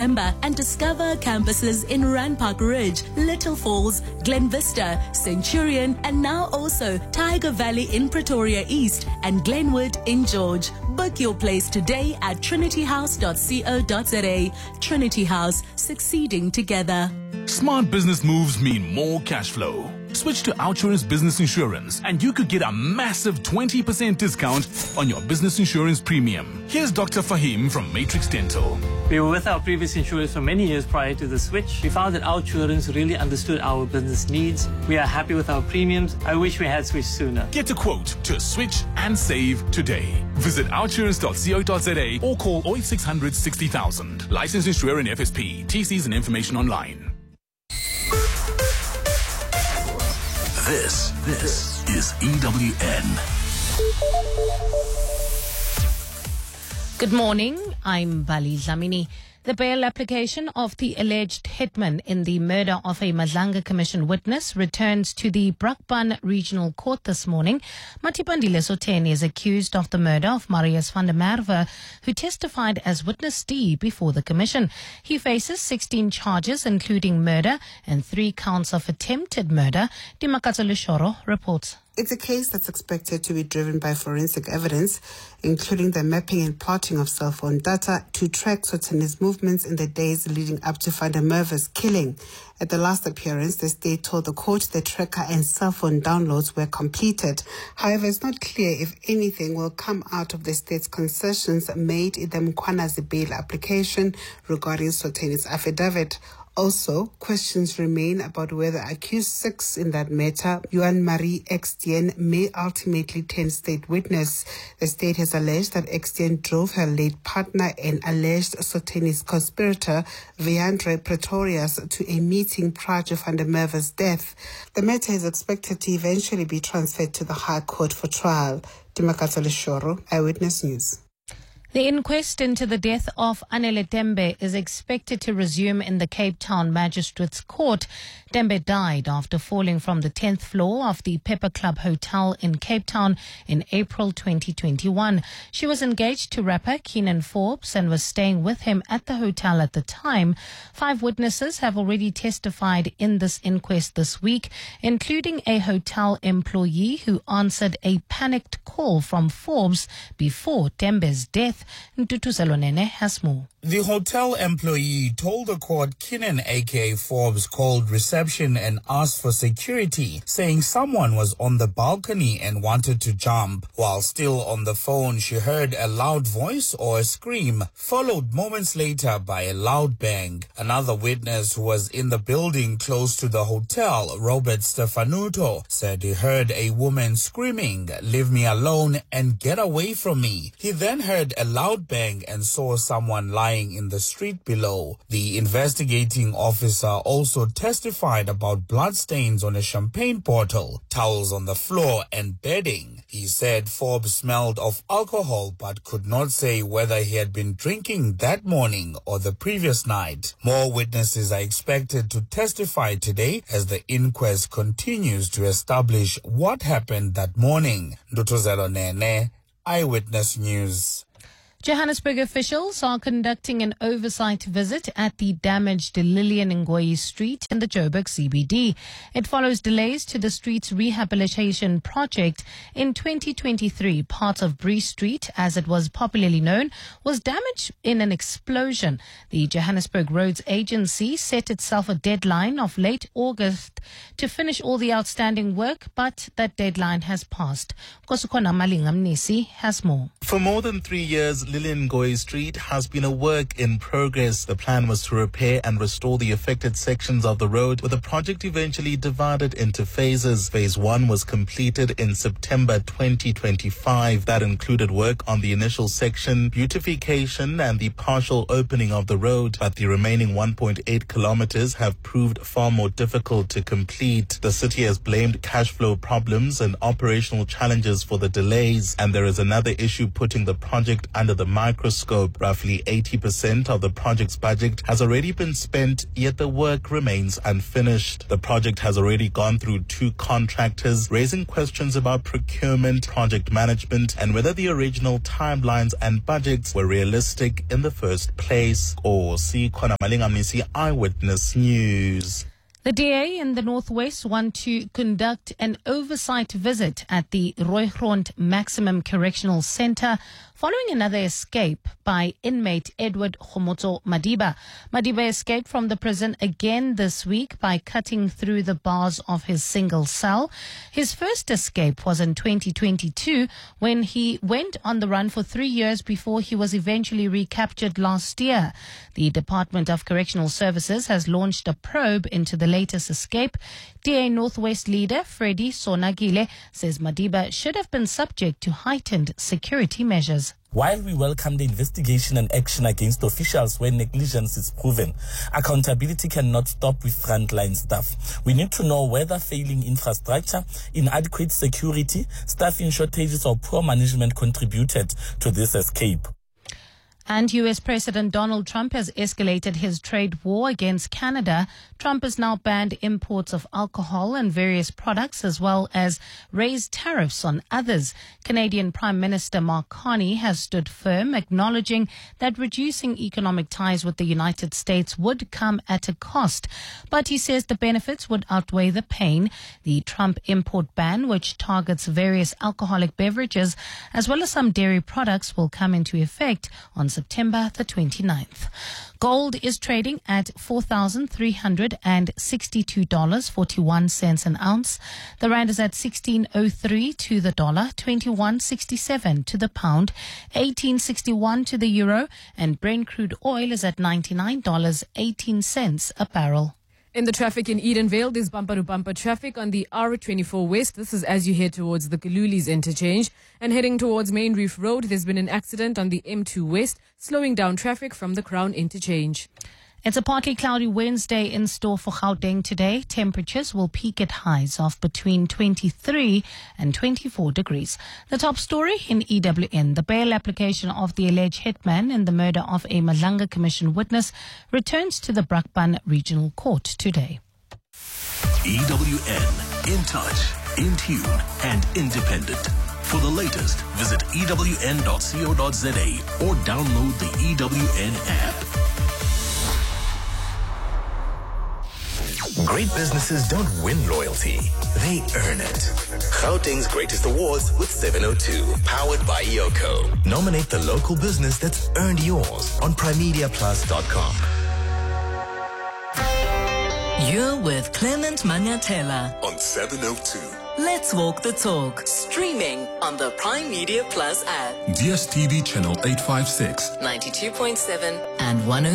September and discover campuses in Randpark Ridge, Little Falls, Glen Vista, Centurion, and now also Tiger Valley in Pretoria East and Glenwood in George. Book your place today at trinityhouse.co.za. Trinity House, succeeding together. Smart business moves mean more cash flow. Switch to Outsurance Business Insurance and you could get a massive 20% discount on your business insurance premium. Here's Dr. Fahim from Matrix Dental. We were with our previous insurers for many years prior to the switch. We found that Outsurance really understood our business needs. We are happy with our premiums. I wish we had switched sooner. Get a quote to switch and save today. Visit outsurance.co.za or call 0800 60,000. Licensed insurer and FSP. TCs and information online. This is EWN. Good morning, I'm Bali Dlamini. The bail application of the alleged hitman in the murder of a Madlanga Commission witness returns to the Brakpan Regional Court this morning. Matipandile Soteni is accused of the murder of Marius van der Merwe, who testified as witness D before the commission. He faces 16 charges, including murder and 3 counts of attempted murder. Dimakatso Leshoro reports. It's a case that's expected to be driven by forensic evidence, including the mapping and plotting of cell phone data to track Soteni's movements in the days leading up to van der Merwe's killing. At the last appearance, the state told the court the tracker and cell phone downloads were completed. However, it's not clear if anything will come out of the state's concessions made in the Mkhwanazi bail application regarding Soteni's affidavit. Also, questions remain about whether accused 6 in that matter, Yuan Marie Extien, may ultimately turn state witness. The state has alleged that Extien drove her late partner and alleged Soteni's conspirator, Veandre Pretorius, to a meeting prior to van der Merwe's death. The matter is expected to eventually be transferred to the High Court for trial. Dimakatso Leshoro, Eyewitness News. The inquest into the death of Anele Tembe is expected to resume in the Cape Town Magistrates Court. Tembe died after falling from the 10th floor of the Pepper Club Hotel in Cape Town in April 2021. She was engaged to rapper Keenan Forbes and was staying with him at the hotel at the time. 5 witnesses have already testified in this inquest this week, including a hotel employee who answered a panicked call from Forbes before Tembe's death. Ntutu Salonene has more. The hotel employee told the court Keenan aka Forbes called reception and asked for security, saying someone was on the balcony and wanted to jump. While still on the phone, she heard a loud voice or a scream, followed moments later by a loud bang. Another witness who was in the building close to the hotel, Robert Stefanuto, said he heard a woman screaming, "Leave me alone and get away from me." He then heard a loud bang and saw someone lying in the street below. The investigating officer also testified about bloodstains on a champagne bottle, towels on the floor and bedding. He said Forbes smelled of alcohol but could not say whether he had been drinking that morning or the previous night. More witnesses are expected to testify today as the inquest continues to establish what happened that morning. Ndutuzelo Nene, Eyewitness News. Johannesburg officials are conducting an oversight visit at the damaged Lillian Ngoyi Street in the Joburg CBD. It follows delays to the street's rehabilitation project. In 2023, part of Bree Street, as it was popularly known, was damaged in an explosion. The Johannesburg Roads Agency set itself a deadline of late August to finish all the outstanding work, but that deadline has passed. Kosukona Malingamnisi has more. For more than 3 years, Lillian Ngoyi Street has been a work in progress. The plan was to repair and restore the affected sections of the road, with the project eventually divided into phases. Phase 1 was completed in September 2025. That included work on the initial section, beautification and the partial opening of the road. But the remaining 1.8 kilometers have proved far more difficult to complete. The city has blamed cash flow problems and operational challenges for the delays, and there is another issue putting the project under the microscope. Roughly 80% of the project's budget has already been spent, yet the work remains unfinished. The project has already gone through 2 contractors, raising questions about procurement, project management, and whether the original timelines and budgets were realistic in the first place. Khona Malingamnisi, Eyewitness News. The DA in the Northwest want to conduct an oversight visit at the Rooigrond Maximum Correctional Centre following another escape by inmate Edward Khomotso Madiba. Madiba escaped from the prison again this week by cutting through the bars of his single cell. His first escape was in 2022 when he went on the run for 3 years before he was eventually recaptured last year. The Department of Correctional Services has launched a probe into the latest escape. DA Northwest leader Freddie Sonagile says Madiba should have been subject to heightened security measures. While we welcome the investigation and action against officials where negligence is proven, accountability cannot stop with frontline staff. We need to know whether failing infrastructure, inadequate security, staffing shortages or poor management contributed to this escape. And U.S. President Donald Trump has escalated his trade war against Canada. Trump has now banned imports of alcohol and various products, as well as raised tariffs on others. Canadian Prime Minister Mark Carney has stood firm, acknowledging that reducing economic ties with the United States would come at a cost. But he says the benefits would outweigh the pain. The Trump import ban, which targets various alcoholic beverages, as well as some dairy products, will come into effect on September the 29th. Gold is trading at $4,362.41 an ounce. The rand is at 16.03 to the dollar, 21.67 to the pound, 18.61 to the euro, and Brent crude oil is at $99.18 a barrel. In the traffic in Edenvale, there's bumper-to-bumper traffic on the R24 West. This is as you head towards the Galulis interchange. And heading towards Main Reef Road, there's been an accident on the M2 West, slowing down traffic from the Crown interchange. It's a partly cloudy Wednesday in store for Gauteng today. Temperatures will peak at highs of between 23 and 24 degrees. The top story in EWN, the bail application of the alleged hitman in the murder of a Madlanga Commission witness returns to the Brakpan Regional Court today. EWN, in touch, in tune, and independent. For the latest, visit ewn.co.za or download the EWN app. Great businesses don't win loyalty, they earn it. Gauteng's Greatest Awards with 702, powered by Yoko. Nominate the local business that's earned yours on primediaplus.com. You're with Clement Manyatela On 702. Let's walk the talk. Streaming on the Prime Media Plus app. DSTV channel 856, 92.7 and 103.